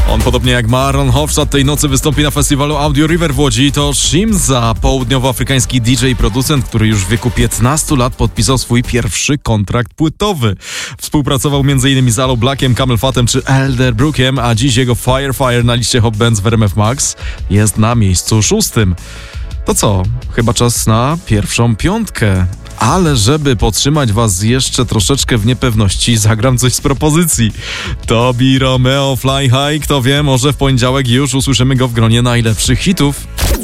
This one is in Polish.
On, podobnie jak Marlon Hofstadt, tej nocy wystąpi na festiwalu Audio River w Łodzi. To Shimza, południowoafrykański DJ i producent, który już w wieku 15 lat podpisał swój pierwszy kontrakt płytowy. Współpracował m.in. z Aloe Blackiem, Camel Fatem czy Elder Brookiem, a dziś jego Fire na liście Hot Bands w RMF Max jest na miejscu 6. To co? Chyba czas na pierwszą piątkę. Ale żeby podtrzymać was jeszcze troszeczkę w niepewności, zagram coś z propozycji. Tobi Romeo, Fly High, kto wie, może w poniedziałek już usłyszymy go w gronie najlepszych hitów.